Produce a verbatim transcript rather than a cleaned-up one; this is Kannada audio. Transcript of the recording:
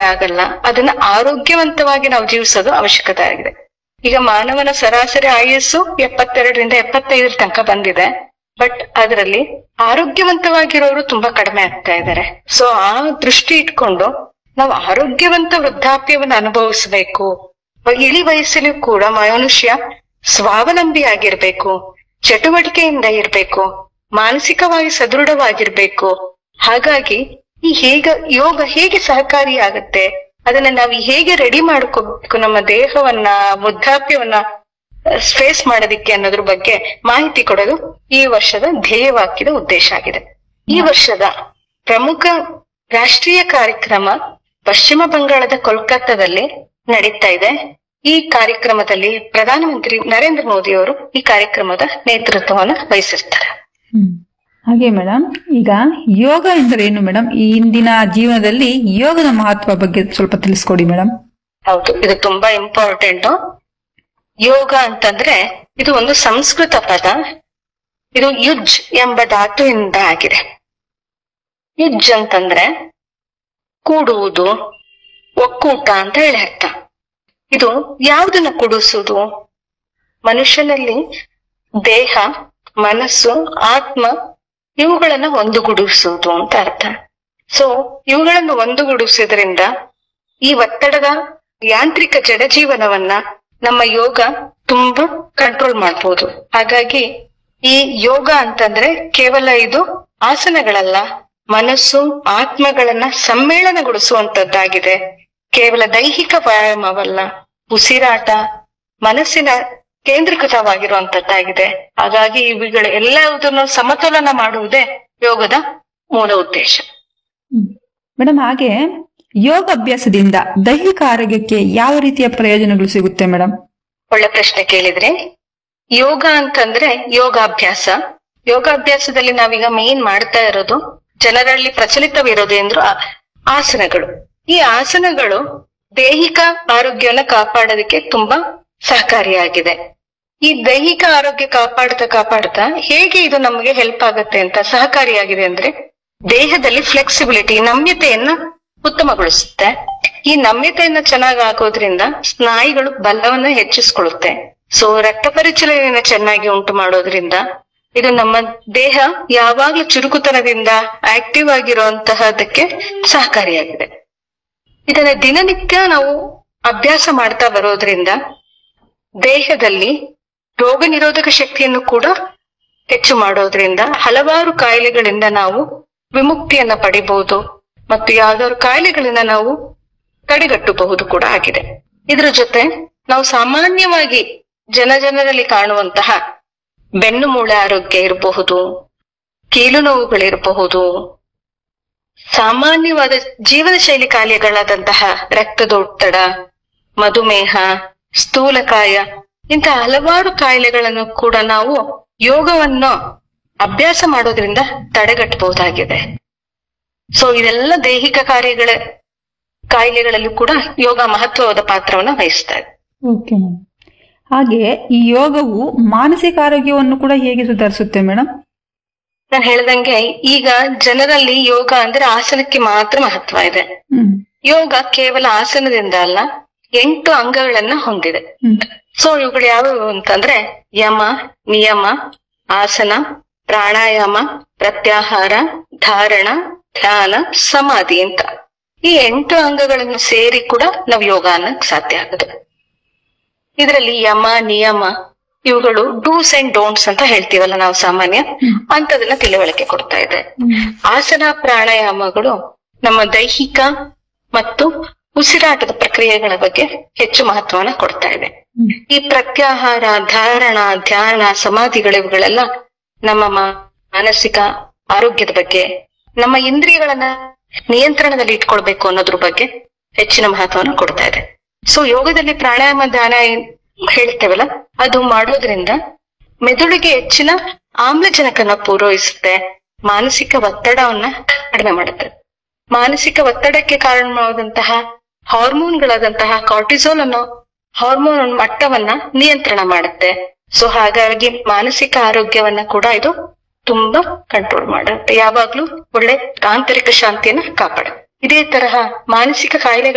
ಆಗಲ್ಲ. ಅದನ್ನ ಆರೋಗ್ಯವಂತವಾಗಿ ನಾವು ಜೀವಿಸೋದು ಅವಶ್ಯಕತೆ ಆಗಿದೆ. ಈಗ ಮಾನವನ ಸರಾಸರಿ ಆಯಸ್ಸು ಎಪ್ಪತ್ತೆರಡರಿಂದ ಎಪ್ಪತ್ತೈದರ ತನಕ ಬಂದಿದೆ. ಬಟ್ ಅದರಲ್ಲಿ ಆರೋಗ್ಯವಂತವಾಗಿರೋರು ತುಂಬಾ ಕಡಿಮೆ ಆಗ್ತಾ ಇದ್ದಾರೆ. ಸೊ ಆ ದೃಷ್ಟಿ ಇಟ್ಕೊಂಡು ನಾವು ಆರೋಗ್ಯವಂತ ವೃದ್ಧಾಪ್ಯವನ್ನು ಅನುಭವಿಸಬೇಕು. ಇಳಿ ವಯಸ್ಸಲ್ಲೂ ಕೂಡ ಮನುಷ್ಯ ಸ್ವಾವಲಂಬಿ ಆಗಿರ್ಬೇಕು, ಚಟುವಟಿಕೆಯಿಂದ ಇರ್ಬೇಕು, ಮಾನಸಿಕವಾಗಿ ಸದೃಢವಾಗಿರ್ಬೇಕು. ಹಾಗಾಗಿ ಈ ಹೇಗ ಯೋಗ ಹೇಗೆ ಸಹಕಾರಿಯಾಗತ್ತೆ, ಅದನ್ನ ನಾವು ಹೇಗೆ ರೆಡಿ ಮಾಡ್ಕೋಬೇಕು ನಮ್ಮ ದೇಹವನ್ನ, ವೃದ್ಧಾಪ್ಯವನ್ನ ಫೇಸ್ ಮಾಡೋದಿಕ್ಕೆ ಅನ್ನೋದ್ರ ಬಗ್ಗೆ ಮಾಹಿತಿ ಕೊಡೋದು ಈ ವರ್ಷದ ಧ್ಯೇಯವಾಕ್ಯದ ಉದ್ದೇಶ ಆಗಿದೆ. ಈ ವರ್ಷದ ಪ್ರಮುಖ ರಾಷ್ಟ್ರೀಯ ಕಾರ್ಯಕ್ರಮ ಪಶ್ಚಿಮ ಬಂಗಾಳದ ಕೋಲ್ಕತ್ತಾದಲ್ಲಿ ನಡೀತಾ ಇದೆ. ಈ ಕಾರ್ಯಕ್ರಮದಲ್ಲಿ ಪ್ರಧಾನಮಂತ್ರಿ ನರೇಂದ್ರ ಮೋದಿ ಅವರು ಈ ಕಾರ್ಯಕ್ರಮದ ನೇತೃತ್ವವನ್ನು ವಹಿಸಿರ್ತಾರೆ. ಹಾಗೆ ಮೇಡಮ್, ಈಗ ಯೋಗ ಎಂದರೆ ಏನು ಮೇಡಮ್? ಈ ಇಂದಿನ ಜೀವನದಲ್ಲಿ ಯೋಗದ ಮಹತ್ವ ಬಗ್ಗೆ ಸ್ವಲ್ಪ ತಿಳಿಸ್ಕೊಡಿ ಮೇಡಮ್. ಹೌದು, ಇದು ತುಂಬಾ ಇಂಪಾರ್ಟೆಂಟ್. ಯೋಗ ಅಂತಂದ್ರೆ ಇದು ಒಂದು ಸಂಸ್ಕೃತ ಪದ. ಇದು ಯುಜ್ ಎಂಬ ಧಾತುವಿನಿಂದ ಆಗಿದೆ. ಯುಜ್ ಅಂತಂದ್ರೆ ಕೂಡುವುದು, ಒಕ್ಕೂಟ ಅಂತ ಹೇಳಿ ಅರ್ಥ. ಇದು ಯಾವುದನ್ನ ಕೂಡಿಸುವುದು? ಮನುಷ್ಯನಲ್ಲಿ ದೇಹ, ಮನಸ್ಸು, ಆತ್ಮ ಇವುಗಳನ್ನ ಒಂದುಗೂಡಿಸುವುದು ಅಂತ ಅರ್ಥ. ಸೊ ಇವುಗಳನ್ನು ಒಂದುಗೂಡಿಸೋದ್ರಿಂದ ಈ ಒತ್ತಡದ ಯಾಂತ್ರಿಕ ಜಡಜೀವನವನ್ನ ನಮ್ಮ ಯೋಗ ತುಂಬಾ ಕಂಟ್ರೋಲ್ ಮಾಡ್ಬೋದು. ಹಾಗಾಗಿ ಈ ಯೋಗ ಅಂತಂದ್ರೆ ಕೇವಲ ಇದು ಆಸನಗಳಲ್ಲ, ಮನಸ್ಸು ಆತ್ಮಗಳನ್ನ ಸಮ್ಮೇಳನಗೊಳಿಸುವಂತದ್ದಾಗಿದೆ. ಕೇವಲ ದೈಹಿಕ ವ್ಯಾಯಾಮವಲ್ಲ, ಉಸಿರಾಟ, ಮನಸ್ಸಿನ ಕೇಂದ್ರೀಕೃತವಾಗಿರುವಂತದ್ದಾಗಿದೆ. ಹಾಗಾಗಿ ಇವುಗಳ ಎಲ್ಲದನ್ನು ಸಮತೋಲನ ಮಾಡುವುದೇ ಯೋಗದ ಮೂಲ ಉದ್ದೇಶ. ಮೇಡಮ್, ಹಾಗೆ ಯೋಗ ಅಭ್ಯಾಸದಿಂದ ದೈಹಿಕ ಆರೋಗ್ಯಕ್ಕೆ ಯಾವ ರೀತಿಯ ಪ್ರಯೋಜನಗಳು ಸಿಗುತ್ತೆ ಮೇಡಮ್? ಒಳ್ಳೆ ಪ್ರಶ್ನೆ ಕೇಳಿದ್ರೆ. ಯೋಗ ಅಂತಂದ್ರೆ ಯೋಗಾಭ್ಯಾಸ. ಯೋಗಾಭ್ಯಾಸದಲ್ಲಿ ನಾವೀಗ ಮೇನ್ ಮಾಡ್ತಾ ಇರೋದು, ಜನರಲ್ಲಿ ಪ್ರಚಲಿತವಿರೋದು ಎಂದ್ರು ಆಸನಗಳು. ಈ ಆಸನಗಳು ದೈಹಿಕ ಆರೋಗ್ಯವನ್ನ ಕಾಪಾಡೋದಕ್ಕೆ ತುಂಬಾ ಸಹಕಾರಿಯಾಗಿದೆ. ಈ ದೈಹಿಕ ಆರೋಗ್ಯ ಕಾಪಾಡ್ತಾ ಕಾಪಾಡ್ತಾ ಹೇಗೆ ಇದು ನಮಗೆ ಹೆಲ್ಪ್ ಆಗತ್ತೆ ಅಂತ ಸಹಕಾರಿಯಾಗಿದೆ ಅಂದ್ರೆ, ದೇಹದಲ್ಲಿ ಫ್ಲೆಕ್ಸಿಬಿಲಿಟಿ, ನಮ್ಯತೆಯನ್ನ ಉತ್ತಮಗೊಳಿಸುತ್ತೆ. ಈ ನಮ್ಯತೆಯನ್ನ ಚೆನ್ನಾಗಿ ಆಗೋದ್ರಿಂದ ಸ್ನಾಯುಗಳು ಬಲವನ್ನ ಹೆಚ್ಚಿಸ್ಕೊಳ್ಳುತ್ತೆ. ಸೊ ರಕ್ತ ಪರಿಚಲನೆಯನ್ನ ಚೆನ್ನಾಗಿ ಉಂಟು ಮಾಡೋದ್ರಿಂದ ಇದು ನಮ್ಮ ದೇಹ ಯಾವಾಗ್ಲೂ ಚುರುಕುತನದಿಂದ ಆಕ್ಟಿವ್ ಆಗಿರುವಂತಹದಕ್ಕೆ ಸಹಕಾರಿಯಾಗಿದೆ. ಇದನ್ನ ದಿನನಿತ್ಯ ನಾವು ಅಭ್ಯಾಸ ಮಾಡ್ತಾ ಬರೋದ್ರಿಂದ ದೇಹದಲ್ಲಿ ರೋಗ ನಿರೋಧಕ ಶಕ್ತಿಯನ್ನು ಕೂಡ ಹೆಚ್ಚು ಮಾಡೋದ್ರಿಂದ ಹಲವಾರು ಕಾಯಿಲೆಗಳಿಂದ ನಾವು ವಿಮುಕ್ತಿಯನ್ನ ಪಡಿಬಹುದು ಮತ್ತು ಯಾವ್ದಾದ್ರು ಕಾಯಿಲೆಗಳನ್ನ ನಾವು ತಡೆಗಟ್ಟಬಹುದು ಕೂಡ ಆಗಿದೆ. ಇದ್ರ ಜೊತೆ ನಾವು ಸಾಮಾನ್ಯವಾಗಿ ಜನ ಜನರಲ್ಲಿ ಕಾಣುವಂತಹ ಬೆನ್ನು ಮೂಳೆ ಆರೋಗ್ಯ ಇರಬಹುದು, ಕೀಲು ನೋವುಗಳಿರಬಹುದು, ಸಾಮಾನ್ಯವಾದ ಜೀವನ ಶೈಲಿ ಕಾಯಿಲೆಗಳಾದಂತಹ ರಕ್ತದೊತ್ತಡ, ಮಧುಮೇಹ, ಸ್ಥೂಲಕಾಯ, ಇಂತಹ ಹಲವಾರು ಕಾಯಿಲೆಗಳನ್ನು ಕೂಡ ನಾವು ಯೋಗವನ್ನು ಅಭ್ಯಾಸ ಮಾಡೋದ್ರಿಂದ ತಡೆಗಟ್ಟಬಹುದಾಗಿದೆ. ಸೊ ಇದೆಲ್ಲ ದೈಹಿಕ ಕಾರ್ಯಗಳ ಕಾಯಿಲೆಗಳಲ್ಲೂ ಕೂಡ ಯೋಗ ಮಹತ್ವವಾದ ಪಾತ್ರವನ್ನ ವಹಿಸ್ತಾ ಇದೆ. Okay madam. ಹಾಗೆ ಈ ಯೋಗವು ಮಾನಸಿಕ ಆರೋಗ್ಯವನ್ನು ಕೂಡ ಹೇಗೆ ಸುಧಾರಿಸುತ್ತೆ ಮೇಡಮ್? ನಾನು ಹೇಳ್ದಂಗೆ ಈಗ ಜನರಲ್ಲಿ ಯೋಗ ಅಂದ್ರೆ ಆಸನಕ್ಕೆ ಮಾತ್ರ ಮಹತ್ವ ಇದೆ. ಯೋಗ ಕೇವಲ ಆಸನದಿಂದ ಅಲ್ಲ, ಎಂಟು ಅಂಗಗಳನ್ನ ಹೊಂದಿದೆ. ಸೊ ಇವುಗಳು ಯಾವ್ಯಾವು ಅಂತಂದ್ರೆ ಯಮ, ನಿಯಮ, ಆಸನ, ಪ್ರಾಣಾಯಾಮ, ಪ್ರತ್ಯಾಹಾರ, ಧಾರಣ, ಧ್ಯಾನ, ಸಮಾಧಿ ಅಂತ ಈ ಎಂಟು ಅಂಗಗಳನ್ನು ಸೇರಿ ಕೂಡ ನಾವು ಯೋಗ ಅನ್ನಕ್ ಸಾಧ್ಯ ಆಗುತ್ತೆ. ಇದರಲ್ಲಿ ಯಮ, ನಿಯಮ ಇವುಗಳು ಡೂಸ್ ಅಂಡ್ ಡೋಂಟ್ಸ್ ಅಂತ ಹೇಳ್ತೀವಲ್ಲ ನಾವು ಸಾಮಾನ್ಯ, ಅಂತದನ್ನ ತಿಳುವಳಿಕೆ ಕೊಡ್ತಾ ಇದೆ. ಆಸನ, ಪ್ರಾಣಾಯಾಮಗಳು ನಮ್ಮ ದೈಹಿಕ ಮತ್ತು ಉಸಿರಾಟದ ಪ್ರಕ್ರಿಯೆಗಳ ಬಗ್ಗೆ ಹೆಚ್ಚು ಮಹತ್ವನ ಕೊಡ್ತಾ ಇದೆ. ಈ ಪ್ರತ್ಯಾಹಾರ, ಧಾರಣ, ಧ್ಯಾನ, ಸಮಾಧಿಗಳು ಇವುಗಳೆಲ್ಲ ನಮ್ಮ ಮಾನಸಿಕ ಆರೋಗ್ಯದ ಬಗ್ಗೆ, ನಮ್ಮ ಇಂದ್ರಿಯಗಳನ್ನ ನಿಯಂತ್ರಣದಲ್ಲಿ ಇಟ್ಕೊಳ್ಬೇಕು ಅನ್ನೋದ್ರ ಬಗ್ಗೆ ಹೆಚ್ಚಿನ ಮಹತ್ವನ ಕೊಡ್ತಾ ಇದೆ. ಸೊ ಯೋಗದಲ್ಲಿ ಪ್ರಾಣಾಯಾಮ, ಧ್ಯಾನ ಹೇಳ್ತೇವಲ್ಲ, ಅದು ಮಾಡೋದ್ರಿಂದ ಮೆದುಳಿಗೆ ಹೆಚ್ಚಿನ ಆಮ್ಲಜನಕನ ಪೂರೈಸುತ್ತೆ, ಮಾನಸಿಕ ಒತ್ತಡವನ್ನ ಕಡಿಮೆ ಮಾಡುತ್ತೆ. ಮಾನಸಿಕ ಒತ್ತಡಕ್ಕೆ ಕಾರಣವಾದಂತಹ ಹಾರ್ಮೋನ್ಗಳಾದಂತಹ ಕಾರ್ಟಿಸೋಲ್ ಅನ್ನೋ ಹಾರ್ಮೋನ್ ಮಟ್ಟವನ್ನ ನಿಯಂತ್ರಣ ಮಾಡುತ್ತೆ. ಸೊ ಹಾಗಾಗಿ ಮಾನಸಿಕ ಆರೋಗ್ಯವನ್ನ ಕೂಡ ಇದು ತುಂಬಾ ಕಂಟ್ರೋಲ್ ಮಾಡುತ್ತೆ. ಯಾವಾಗ್ಲೂ ಒಳ್ಳೆ ಆಂತರಿಕ ಶಾಂತಿಯನ್ನ ಕಾಪಾಡುತ್ತೆ. ಇದೇ ತರಹ ಮಾನಸಿಕ ಕಾಯಿಲೆಗಳ